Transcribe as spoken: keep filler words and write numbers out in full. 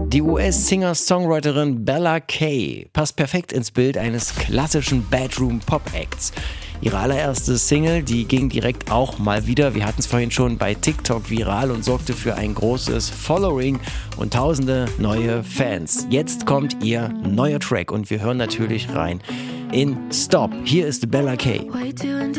Die U S-Singer-Songwriterin Bella Kay passt perfekt ins Bild eines klassischen Bedroom-Pop-Acts. Ihre allererste Single, die ging direkt auch mal wieder, wir hatten es vorhin schon, bei TikTok viral und sorgte für ein großes Following und tausende neue Fans. Jetzt kommt ihr neuer Track und wir hören natürlich rein in Stop. Hier ist Bella Kay.